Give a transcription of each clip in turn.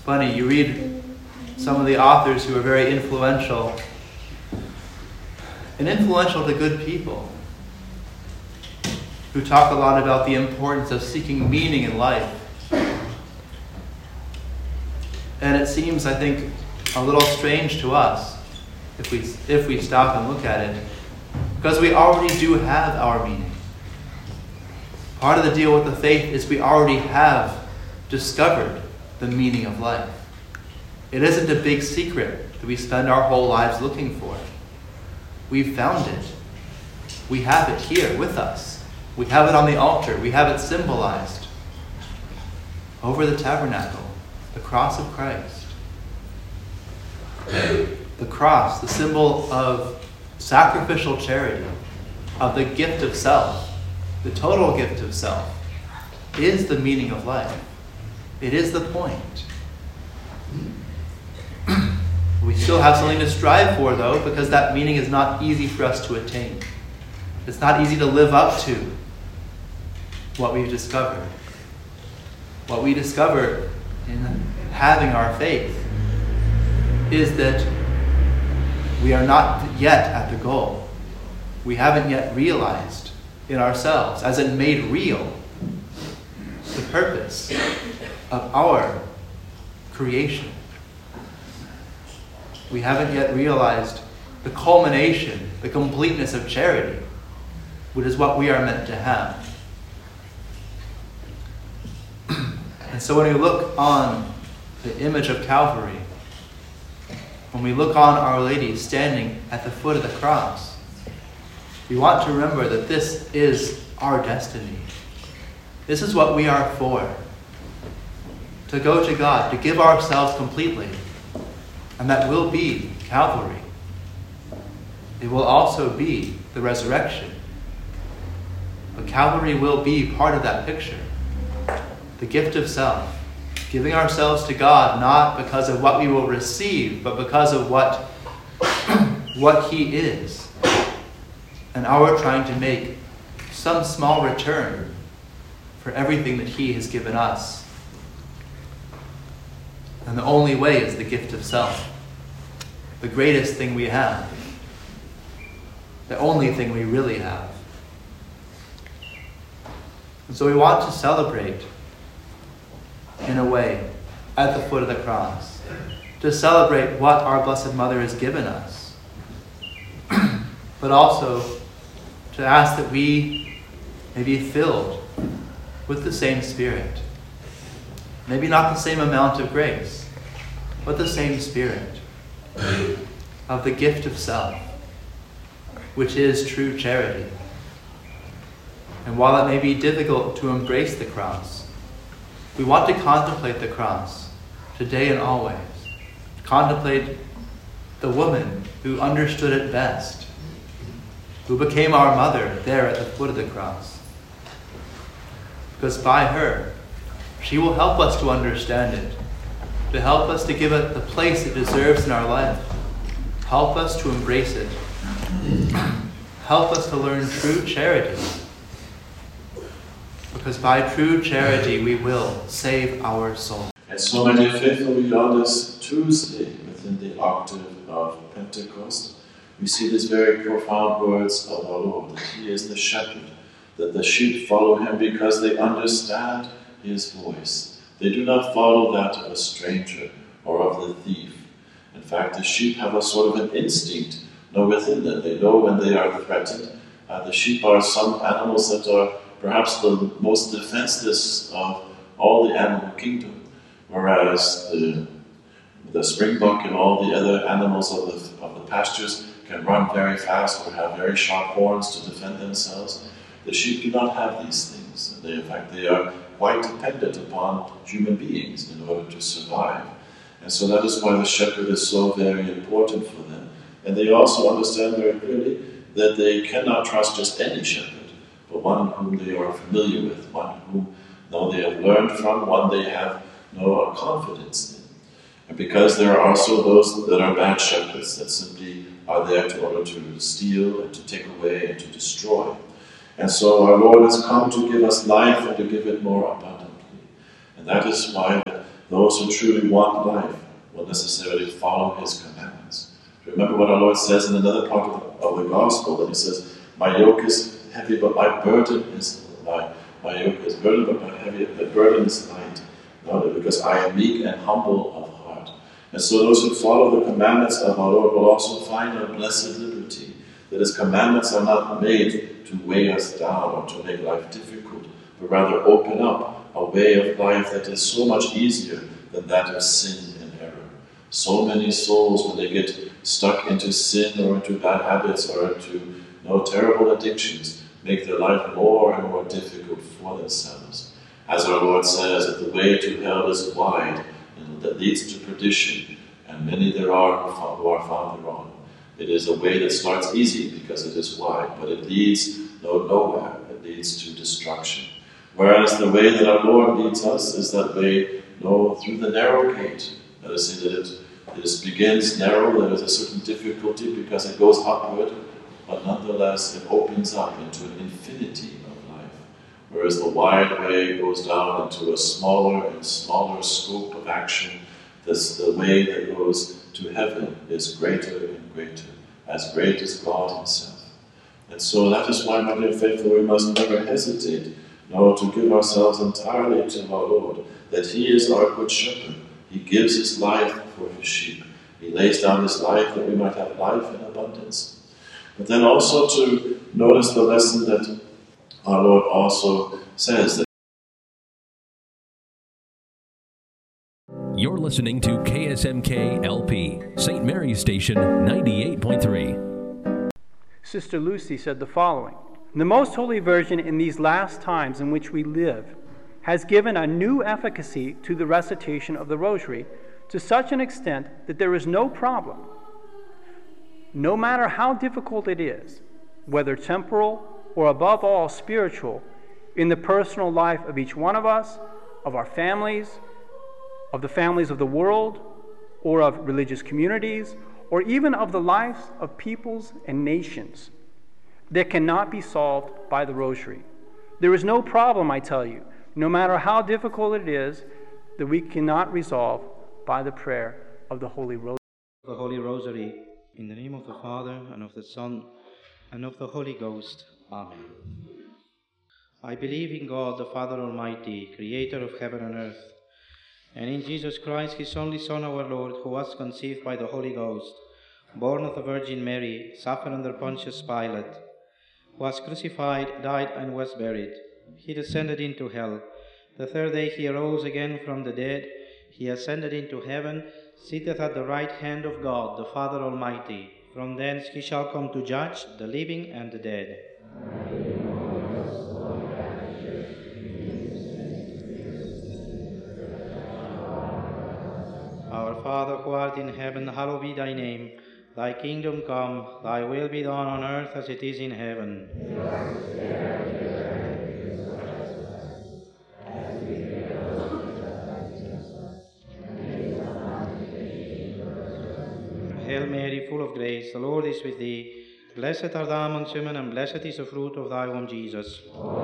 funny, you read some of the authors who are very influential, and influential to good people, who talk a lot about the importance of seeking meaning in life. And it seems, I think, a little strange to us if we stop and look at it, because we already do have our meaning. Part of the deal with the faith is we already have discovered the meaning of life. It isn't a big secret that we spend our whole lives looking for. We've found it. We have it here with us. We have it on the altar. We have it symbolized over the tabernacle, the cross of Christ. The cross, the symbol of sacrificial charity, of the gift of self, the total gift of self, is the meaning of life. It is the point. We still have something to strive for, though, because that meaning is not easy for us to attain. It's not easy to live up to what we've discovered. What we discover in having our faith is that we are not yet at the goal. We haven't yet realized in ourselves, as in made real, the purpose of our creation. We haven't yet realized the culmination, the completeness of charity, which is what we are meant to have. And so when we look on the image of Calvary, when we look on Our Lady standing at the foot of the cross, we want to remember that this is our destiny. This is what we are for. To go to God, to give ourselves completely. And that will be Calvary. It will also be the resurrection. But Calvary will be part of that picture. The gift of self. Giving ourselves to God not because of what we will receive, but because of what He is. And our trying to make some small return for everything that He has given us. And the only way is the gift of self. The greatest thing we have. The only thing we really have. And so we want to celebrate, in a way, at the foot of the cross. To celebrate what our Blessed Mother has given us. But also to ask that we may be filled with the same Spirit. Maybe not the same amount of grace, but the same Spirit of the gift of self, which is true charity. And while it may be difficult to embrace the cross, we want to contemplate the cross today and always. Contemplate the woman who understood it best, who became our mother there at the foot of the cross. Because by her, she will help us to understand it, to help us to give it the place it deserves in our life, help us to embrace it, help us to learn true charity. Because by true charity we will save our soul. And so, my dear faithful, we on this Tuesday within the octave of Pentecost, we see these very profound words of our Lord, that He is the shepherd, that the sheep follow Him because they understand His voice. They do not follow that of a stranger or of the thief. In fact, the sheep have a sort of an instinct within them. They know when they are threatened. The sheep are some animals that are perhaps the most defenseless of all the animal kingdom, whereas the springbok and all the other animals of the pastures can run very fast or have very sharp horns to defend themselves. The sheep do not have these things. In fact, they are quite dependent upon human beings in order to survive. And so that is why the shepherd is so very important for them. And they also understand very clearly that they cannot trust just any shepherd, but one whom they are familiar with, one whom they have learned from, one they have no confidence in. And because there are also those that are bad shepherds that simply are there in order to steal and to take away and to destroy. And so our Lord has come to give us life and to give it more abundantly. And that is why Those who truly want life will necessarily follow his commandments. Remember what our Lord says in another part of the Gospel, that he says, my yoke is heavy, but my burden is light. My yoke is burden, but my burden is light. No, because I am meek and humble of heart. And so those who follow the commandments of our Lord will also find a blessed liberty, that his commandments are not made to weigh us down or to make life difficult, but rather open up a way of life that is so much easier than that of sin and error. So many souls, when they get stuck into sin or into bad habits or into terrible addictions, make their life more and more difficult for themselves. As our Lord says, that the way to hell is wide and that leads to perdition, and many there are who are found thereon. It is a way that starts easy because it is wide, but it leads nowhere. It leads to destruction. Whereas the way that our Lord leads us is that way, through the narrow gate. Let us see that it begins narrow, there is a certain difficulty because it goes upward, but nonetheless it opens up into an infinity of life. Whereas the wide way goes down into a smaller and smaller scope of action. The way that goes to heaven is greater and greater, as great as God himself. And so that is why, my dear faithful, we must never hesitate, to give ourselves entirely to our Lord, that he is our good shepherd. He gives his life for his sheep. He lays down his life that we might have life in abundance. But then also to notice the lesson that our Lord also says that you're listening to KSMK LP, St. Mary's Station 98.3. Sister Lucy said the following: the Most Holy Virgin in these last times in which we live has given a new efficacy to the recitation of the Rosary to such an extent that there is no problem, no matter how difficult it is, whether temporal or above all spiritual, in the personal life of each one of us, of our families, of the families of the world, or of religious communities, or even of the lives of peoples and nations, that cannot be solved by the Rosary. There is no problem, I tell you, no matter how difficult it is, that we cannot resolve by the prayer of the Holy Rosary. The Holy Rosary, in the name of the Father, and of the Son, and of the Holy Ghost. Amen. I believe in God, the Father Almighty, creator of heaven and earth, and in Jesus Christ, his only Son, our Lord, who was conceived by the Holy Ghost, born of the Virgin Mary, suffered under Pontius Pilate, was crucified, died, and was buried. He descended into hell. The third day he arose again from the dead. He ascended into heaven, sitteth at the right hand of God, the Father Almighty. From thence he shall come to judge the living and the dead. Our Father, who art in heaven, hallowed be thy name. Thy kingdom come, thy will be done on earth as it is in heaven. Hail Mary, full of grace, the Lord is with thee. Blessed art thou amongst women, and blessed is the fruit of thy womb, Jesus.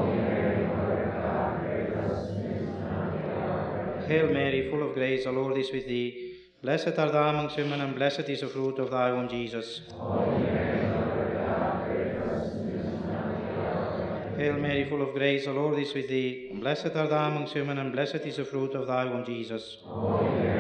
Hail Mary, full of grace, the Lord is with thee. Blessed art thou amongst women, and blessed is the fruit of thy womb, Jesus. Hail Mary, full of grace, the Lord is with thee. Blessed art thou amongst women, and blessed is the fruit of thy womb, Jesus.